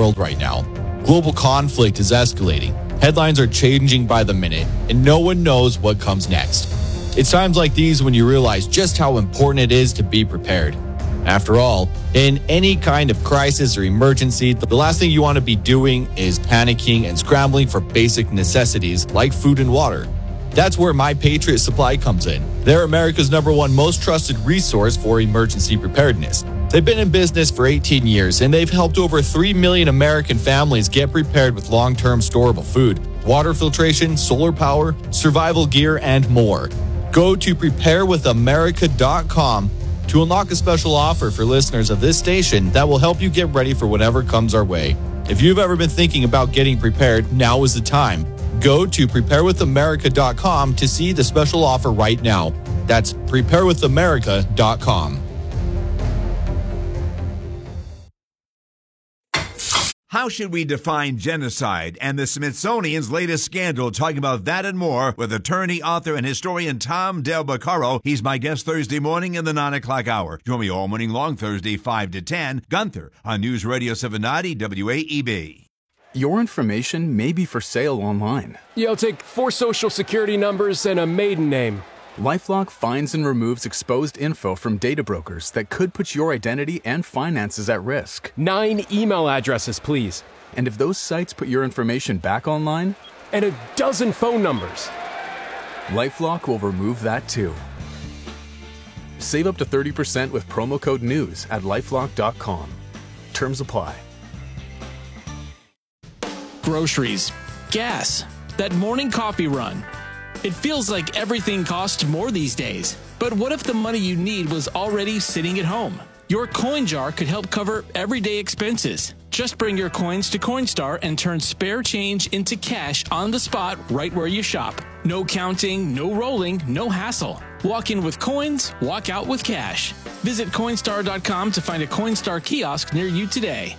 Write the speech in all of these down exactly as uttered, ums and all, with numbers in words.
world right now. Global conflict is escalating. Headlines are changing by the minute, and no one knows what comes next. It's times like these when you realize just how important it is to be prepared. After all, in any kind of crisis or emergency, the last thing you want to be doing is panicking and scrambling for basic necessities like food and water. That's where My Patriot Supply comes in. They're America's number one most trusted resource for emergency preparedness. They've been in business for eighteen years, and they've helped over three million American families get prepared with long-term storable food, water filtration, solar power, survival gear, and more. Go to prepare with america dot com to unlock a special offer for listeners of this station that will help you get ready for whatever comes our way. If you've ever been thinking about getting prepared, now is the time. Go to prepare with america dot com to see the special offer right now. That's prepare with america dot com. How should we define genocide and the Smithsonian's latest scandal? Talking about that and more with attorney, author, and historian Tom Del Beccaro. He's my guest Thursday morning in the nine o'clock hour. Join me all morning long Thursday, five to ten. Gunther on News Radio seven ninety W A E B. Your information may be for sale online. Yeah, I'll take four social security numbers and a maiden name. LifeLock finds and removes exposed info from data brokers that could put your identity and finances at risk. Nine email addresses, please. And if those sites put your information back online? And a dozen phone numbers. LifeLock will remove that too. Save up to thirty percent with promo code NEWS at lifelock dot com. Terms apply. Groceries, gas, that morning coffee run. It feels like everything costs more these days. But what if the money you need was already sitting at home? Your coin jar could help cover everyday expenses. Just bring your coins to Coinstar and turn spare change into cash on the spot right where you shop. No counting, no rolling, no hassle. Walk in with coins, walk out with cash. Visit Coinstar dot com to find a Coinstar kiosk near you today.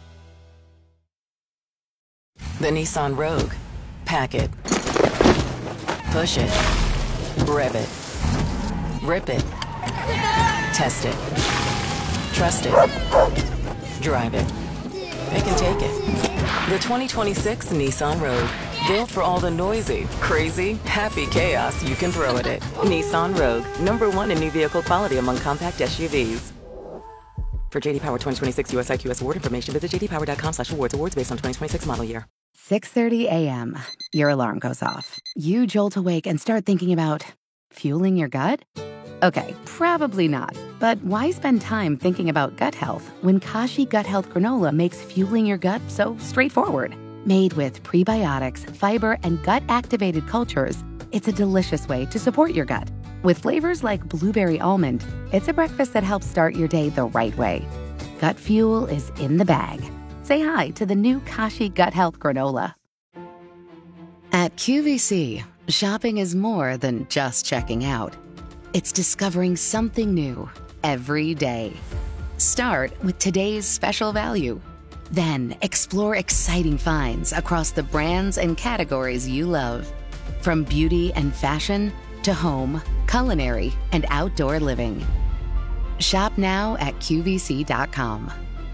The Nissan Rogue. Pack it. Push it. Rev it. Rip it. Test it. Trust it. Drive it. Pick and take it. The twenty twenty-six Nissan Rogue. Built for all the noisy, crazy, happy chaos you can throw at it. Nissan Rogue. Number one in new vehicle quality among compact S U Vs. For J D Power twenty twenty-six U S I Q S award information, visit j d power dot com slash awards. Awards based on twenty twenty-six model year. six thirty a.m. Your alarm goes off. You jolt awake and start thinking about fueling your gut? Okay, probably not. But why spend time thinking about gut health when Kashi Gut Health Granola makes fueling your gut so straightforward? Made with prebiotics, fiber, and gut-activated cultures, it's a delicious way to support your gut. With flavors like blueberry almond, it's a breakfast that helps start your day the right way. Gut fuel is in the bag. Say hi to the new Kashi Gut Health Granola. At Q V C, shopping is more than just checking out. It's discovering something new every day. Start with today's special value. Then explore exciting finds across the brands and categories you love. From beauty and fashion to home, culinary, and outdoor living. Shop now at Q V C dot com.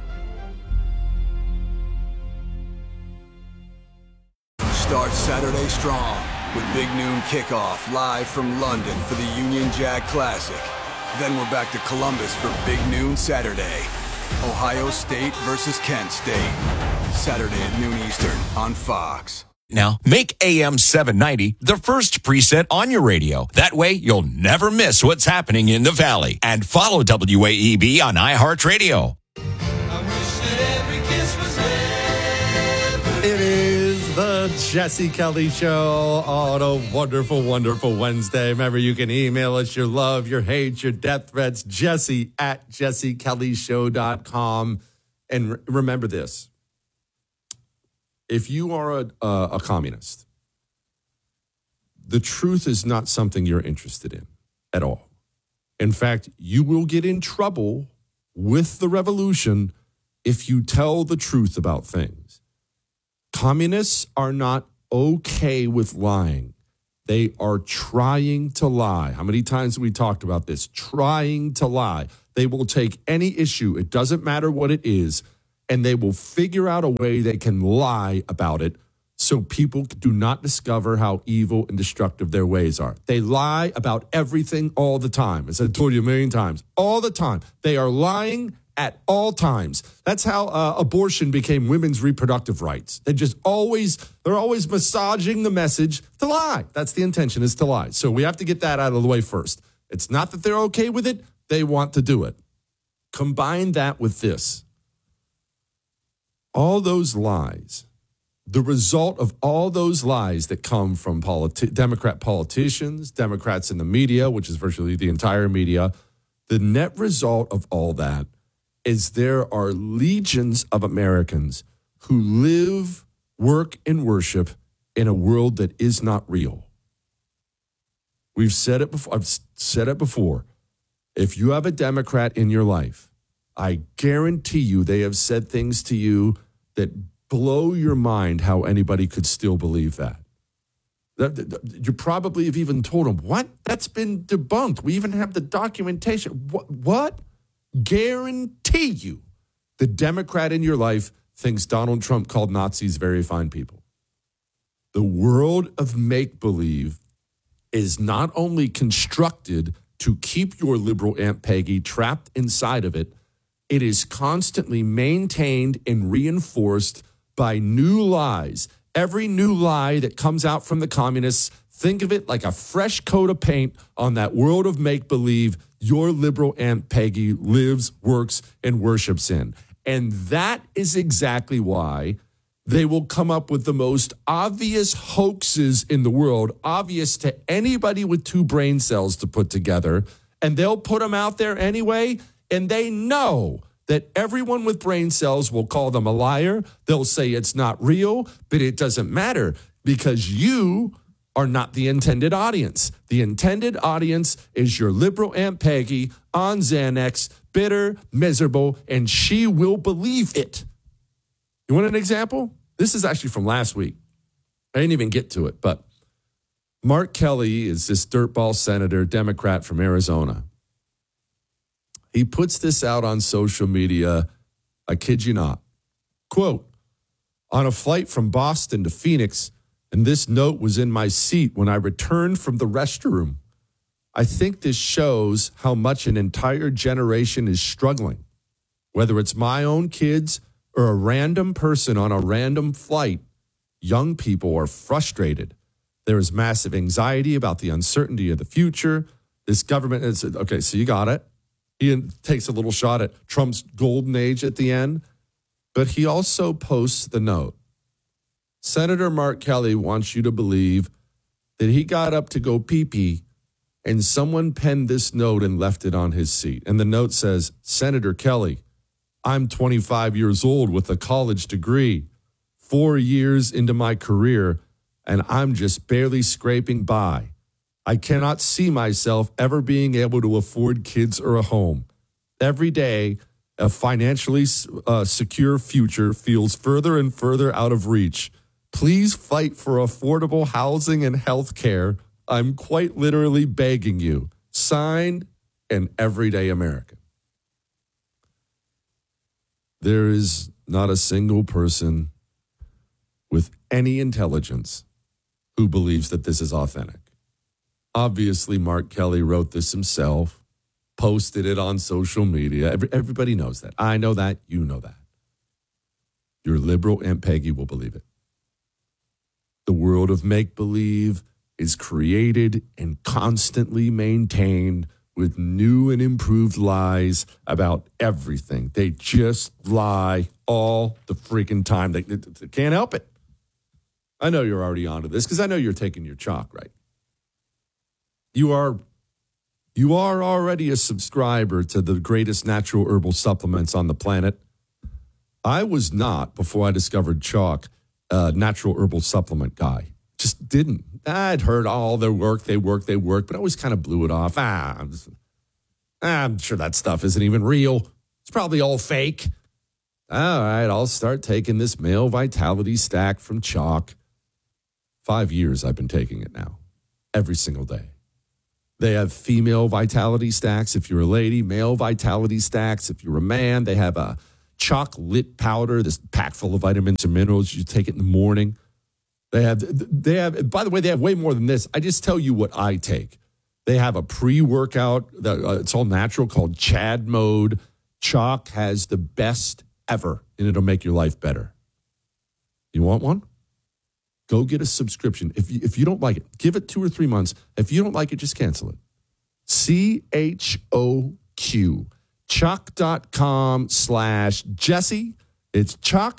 Start Saturday strong with Big Noon Kickoff live from London for the Union Jack Classic. Then we're back to Columbus for Big Noon Saturday. Ohio State versus Kent State. Saturday at noon Eastern on Fox. Now, make A M seven ninety the first preset on your radio. That way, you'll never miss what's happening in the Valley. And follow W A E B on iHeartRadio. It is the Jesse Kelly Show on a wonderful, wonderful Wednesday. Remember, you can email us your love, your hate, your death threats, Jesse at jesse kelly show dot com. And re- remember this. If you are a, a, a communist, the truth is not something you're interested in at all. In fact, you will get in trouble with the revolution if you tell the truth about things. Communists are not okay with lying. They are trying to lie. How many times have we talked about this? Trying to lie. They will take any issue. It doesn't matter what it is. and they will figure out a way they can lie about it so people do not discover how evil and destructive their ways are. They lie about everything all the time. As I told you a million times, all the time. They are lying at all times. That's how uh, abortion became women's reproductive rights. They just always, they're always massaging the message to lie. That's the intention, is to lie. So we have to get that out of the way first. It's not that they're okay with it. They want to do it. Combine that with this. All those lies, the result of all those lies that come from politi- Democrat politicians, Democrats in the media, which is virtually the entire media, the net result of all that is there are legions of Americans who live, work, and worship in a world that is not real. We've said it before. I've said it before. If you have a Democrat in your life, I guarantee you they have said things to you that blow your mind how anybody could still believe that. You probably have even told them, what? That's been debunked. We even have the documentation. What? What? Guarantee you the Democrat in your life thinks Donald Trump called Nazis very fine people. The world of make-believe is not only constructed to keep your liberal Aunt Peggy trapped inside of it, it is constantly maintained and reinforced by new lies. Every new lie that comes out from the communists, think of it like a fresh coat of paint on that world of make-believe your liberal Aunt Peggy lives, works, and worships in. And that is exactly why they will come up with the most obvious hoaxes in the world, obvious to anybody with two brain cells to put together, and they'll put them out there anyway, and they know that everyone with brain cells will call them a liar. They'll say it's not real, but it doesn't matter because you are not the intended audience. The intended audience is your liberal Aunt Peggy on Xanax, bitter, miserable, and she will believe it. You want an example? This is actually from last week. I didn't even get to it, but Mark Kelly is this dirtball senator, Democrat from Arizona. He puts this out on social media. I kid you not. Quote, on a flight from Boston to Phoenix, and this note was in my seat when I returned from the restroom. I think this shows how much an entire generation is struggling. Whether it's my own kids or a random person on a random flight, young people are frustrated. There is massive anxiety about the uncertainty of the future. This government is, okay, so you got it. He takes a little shot at Trump's golden age at the end, but he also posts the note. Senator Mark Kelly wants you to believe that he got up to go pee-pee and someone penned this note and left it on his seat. And the note says, Senator Kelly, I'm twenty-five years old with a college degree, four years into my career, and I'm just barely scraping by. I cannot see myself ever being able to afford kids or a home. Every day, a financially uh, secure future feels further and further out of reach. Please fight for affordable housing and health care. I'm quite literally begging you. Signed, an everyday American. There is not a single person with any intelligence who believes that this is authentic. Obviously, Mark Kelly wrote this himself, posted it on social media. Every, everybody knows that. I know that. You know that. Your liberal Aunt Peggy will believe it. The world of make-believe is created and constantly maintained with new and improved lies about everything. They just lie all the freaking time. They, they, they can't help it. I know you're already onto this because I know you're taking your chalk, right? You are, you are already a subscriber to the greatest natural herbal supplements on the planet. I was not, before I discovered chalk, a natural herbal supplement guy. Just didn't. I'd heard all their work, they work, they work, but I always kind of blew it off. Ah, I'm, just, ah, I'm sure that stuff isn't even real. It's probably all fake. All right, I'll start taking this male vitality stack from chalk. Five years I've been taking it now, every single day. They have female vitality stacks if you're a lady, male vitality stacks if you're a man. They have a chocolate powder, this pack full of vitamins and minerals. You take it in the morning. They have, they have, by the way, they have way more than this. I just tell you what I take. They have a pre-workout, that, uh, it's all natural, called Chad Mode. Choc has the best ever, and it'll make your life better. You want one? Go get a subscription. If you, if you don't like it, give it two or three months. If you don't like it, just cancel it. C H O Q. Choc.com slash Jesse. It's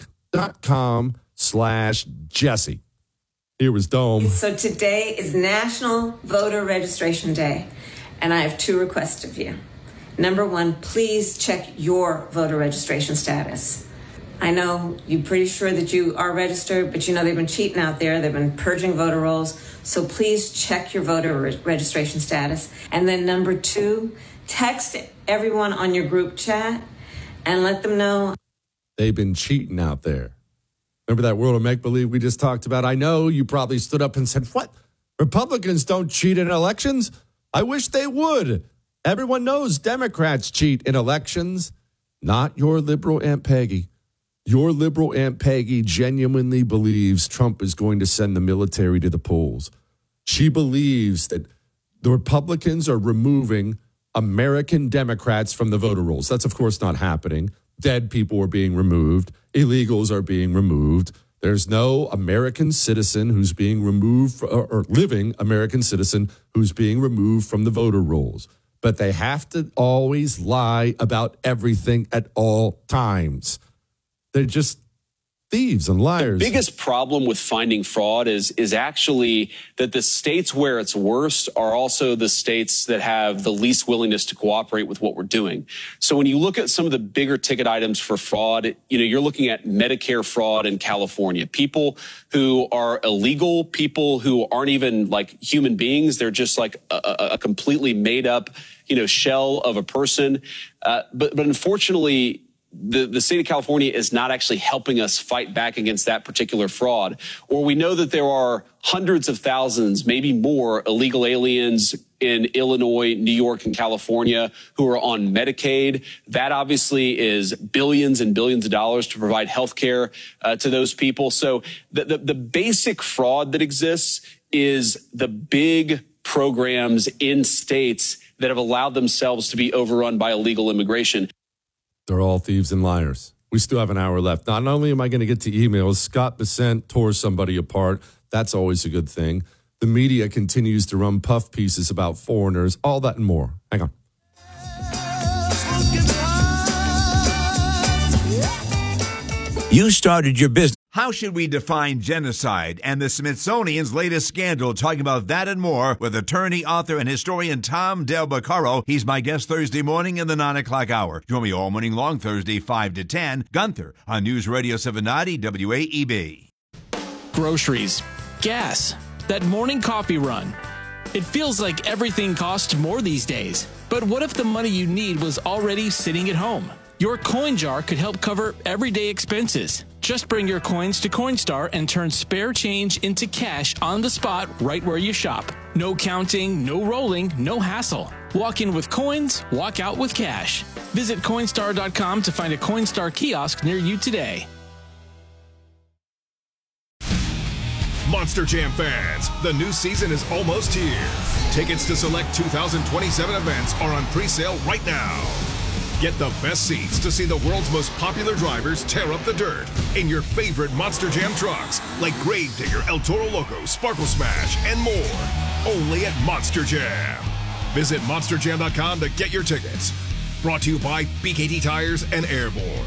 choc.com slash Jesse. Here was Dome. So today is National Voter Registration Day, and I have two requests of you. Number one, please check your voter registration status. I know you're pretty sure that you are registered, but you know they've been cheating out there. They've been purging voter rolls. So please check your voter re- registration status. And then number two, text everyone on your group chat and let them know. They've been cheating out there. Remember that world of make-believe we just talked about? I know you probably stood up and said, what? Republicans don't cheat in elections? I wish they would. Everyone knows Democrats cheat in elections. Not your liberal Aunt Peggy. Your liberal Aunt Peggy genuinely believes Trump is going to send the military to the polls. She believes that the Republicans are removing American Democrats from the voter rolls. That's, of course, not happening. Dead people are being removed. Illegals are being removed. There's no American citizen who's being removed, or, or living American citizen who's being removed from the voter rolls. But they have to always lie about everything at all times. They're just thieves and liars. The biggest problem with finding fraud is is actually that the states where it's worst are also the states that have the least willingness to cooperate with what we're doing. So when you look at some of the bigger ticket items for fraud, you know, you're looking at Medicare fraud in California. People who are illegal, people who aren't even like human beings. They're just like a, a completely made up, you know, shell of a person. Uh, but but unfortunately, The, the state of California is not actually helping us fight back against that particular fraud. Or we know that there are hundreds of thousands, maybe more, illegal aliens in Illinois, New York, and California who are on Medicaid. That obviously is billions and billions of dollars to provide health care uh, to those people. So the, the, the basic fraud that exists is the big programs in states that have allowed themselves to be overrun by illegal immigration. They're all thieves and liars. We still have an hour left. Not only am I going to get to emails, Scott Bessent tore somebody apart. That's always a good thing. The media continues to run puff pieces about foreigners, all that and more. Hang on. You started your business. How should we define genocide and the Smithsonian's latest scandal? Talking about that and more with attorney, author, and historian Tom Del Beccaro. He's my guest Thursday morning in the nine o'clock hour. Join me all morning long, Thursday, five to ten. Gunther on News Radio seven ninety W A E B. Groceries, gas, that morning coffee run. It feels like everything costs more these days. But what if the money you need was already sitting at home? Your coin jar could help cover everyday expenses. Just bring your coins to Coinstar and turn spare change into cash on the spot right where you shop. No counting, no rolling, no hassle. Walk in with coins, walk out with cash. Visit Coinstar dot com to find a Coinstar kiosk near you today. Monster Jam fans, the new season is almost here. Tickets to select two thousand twenty-seven events are on pre-sale right now. Get the best seats to see the world's most popular drivers tear up the dirt in your favorite Monster Jam trucks like Grave Digger, El Toro Loco, Sparkle Smash, and more. Only at Monster Jam. Visit monster jam dot com to get your tickets. Brought to you by B K T Tires and Airborne.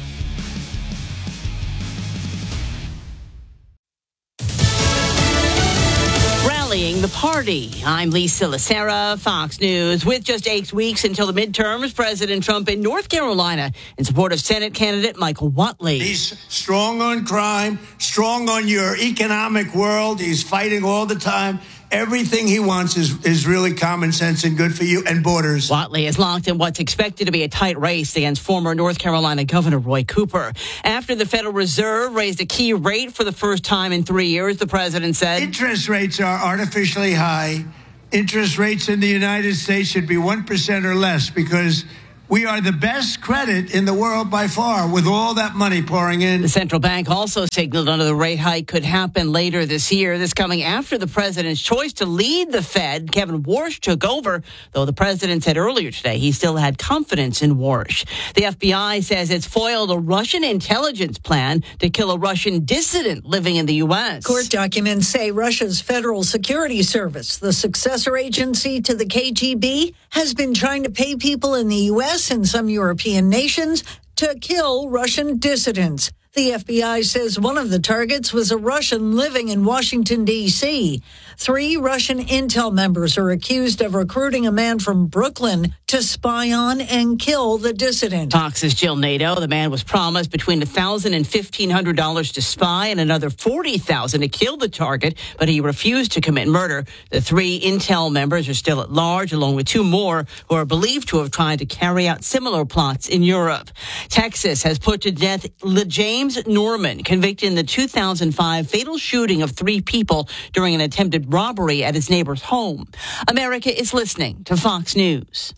The party. I'm Lisa Lacera, Fox News. With just eight weeks until the midterms, President Trump in North Carolina in support of Senate candidate Michael Whatley. He's strong on crime, strong on your economic world. He's fighting all the time. Everything he wants is, is really common sense and good for you and borders. Whatley is locked in what's expected to be a tight race against former North Carolina Governor Roy Cooper. After the Federal Reserve raised a key rate for the first time in three years, the president said, interest rates are artificially high. Interest rates in the United States should be one percent or less because We are the best credit in the world by far with all that money pouring in. The central bank also signaled another rate hike could happen later this year. This coming after the president's choice to lead the Fed. Kevin Warsh took over, though the president said earlier today he still had confidence in Warsh. The F B I says it's foiled a Russian intelligence plan to kill a Russian dissident living in the U S. Court documents say Russia's Federal Security Service, the successor agency to the K G B, has been trying to pay people in the U S and some European nations to kill Russian dissidents. The F B I says one of the targets was a Russian living in Washington, D C Three Russian intel members are accused of recruiting a man from Brooklyn to spy on and kill the dissident. Fox's Jill Nato. The man was promised between one thousand dollars and fifteen hundred dollars to spy and another forty thousand dollars to kill the target, but he refused to commit murder. The three intel members are still at large, along with two more who are believed to have tried to carry out similar plots in Europe. Texas has put to death James Norman, convicted in the two thousand five fatal shooting of three people during an attempted robbery at his neighbor's home. America is listening to Fox News.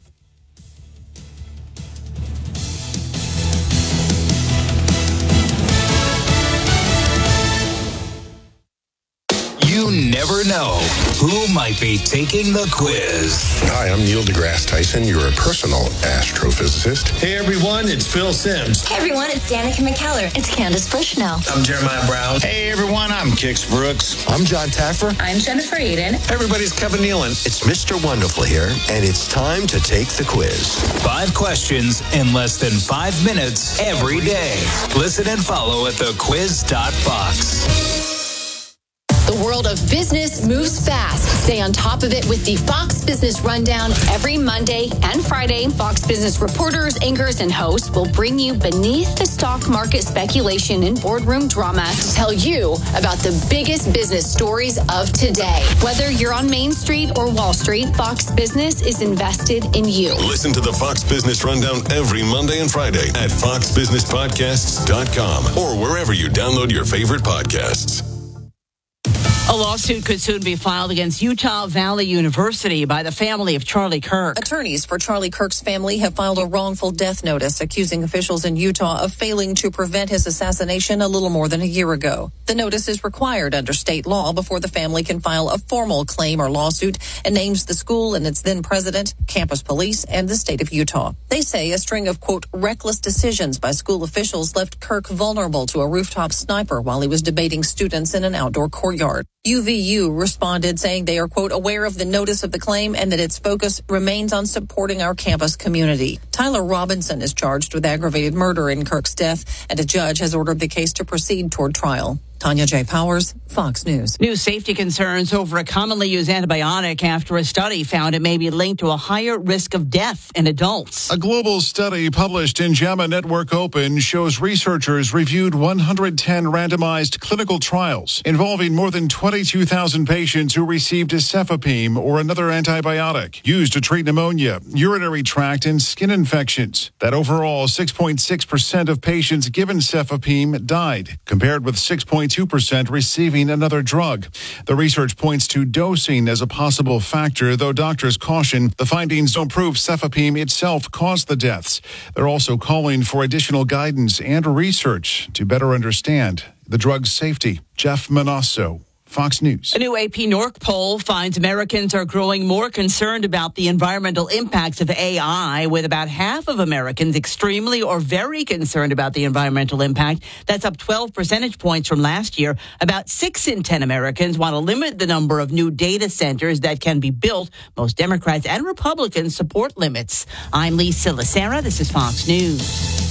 You never know who might be taking the quiz. Hi, I'm Neil deGrasse Tyson, your personal astrophysicist. Hey everyone, it's Phil Simms. Hey everyone, it's Danica McKellar. It's Candace Bushnell. I'm Jeremiah Brown. Hey everyone, I'm Kix Brooks. I'm John Taffer. I'm Jennifer Aiden. Hey everybody, it's Kevin Nealon. It's Mister Wonderful here, and it's time to take the quiz. Five questions in less than five minutes every day. Listen and follow at the quiz dot fox. The world of business moves fast. Stay on top of it with the Fox Business Rundown every Monday and Friday. Fox Business reporters, anchors, and hosts will bring you beneath the stock market speculation and boardroom drama to tell you about the biggest business stories of today. Whether you're on Main Street or Wall Street, Fox Business is invested in you. Listen to the Fox Business Rundown every Monday and Friday at fox business podcasts dot com or wherever you download your favorite podcasts. A lawsuit could soon be filed against Utah Valley University by the family of Charlie Kirk. Attorneys for Charlie Kirk's family have filed a wrongful death notice accusing officials in Utah of failing to prevent his assassination a little more than a year ago. The notice is required under state law before the family can file a formal claim or lawsuit and names the school and its then president, campus police, and the state of Utah. They say a string of, quote, reckless decisions by school officials left Kirk vulnerable to a rooftop sniper while he was debating students in an outdoor courtyard. U V U responded saying they are, quote, aware of the notice of the claim and that its focus remains on supporting our campus community. Tyler Robinson is charged with aggravated murder in Kirk's death, and a judge has ordered the case to proceed toward trial. Tanya J. Powers, Fox News. New safety concerns over a commonly used antibiotic after a study found it may be linked to a higher risk of death in adults. A global study published in JAMA Network Open shows researchers reviewed one hundred ten randomized clinical trials involving more than twenty-two thousand patients who received cefepime or another antibiotic used to treat pneumonia, urinary tract, and skin infections. That overall six point six percent of patients given cefepime died, compared with six point two percent receiving another drug. The research points to dosing as a possible factor, though doctors caution the findings don't prove cefepime itself caused the deaths. They're also calling for additional guidance and research to better understand the drug's safety. Jeff Manasso, Fox News. A new A P Norc poll finds Americans are growing more concerned about the environmental impacts of A I, with about half of Americans extremely or very concerned about the environmental impact. That's up twelve percentage points from last year. About six in ten Americans want to limit the number of new data centers that can be built. Most Democrats and Republicans support limits. I'm Lisa Lacera. This is Fox News.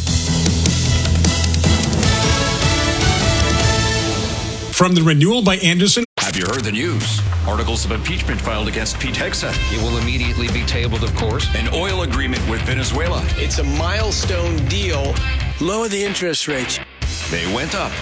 From the Renewal by Anderson. Have you heard the news? Articles of impeachment filed against Pete Hegseth. It will immediately be tabled, of course. An oil agreement with Venezuela. It's a milestone deal. Lower the interest rates. They went up.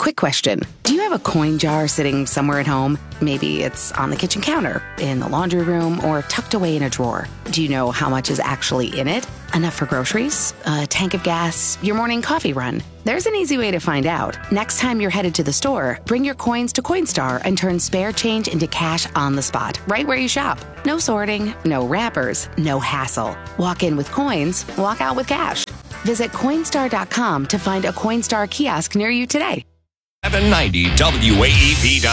Quick question. Do you have a coin jar sitting somewhere at home? Maybe it's on the kitchen counter, in the laundry room, or tucked away in a drawer. Do you know how much is actually in it? Enough for groceries, a tank of gas, your morning coffee run? There's an easy way to find out. Next time you're headed to the store, bring your coins to Coinstar and turn spare change into cash on the spot, right where you shop. No sorting, no wrappers, no hassle. Walk in with coins, walk out with cash. Visit Coinstar dot com to find a Coinstar kiosk near you today. seven ninety W A E B.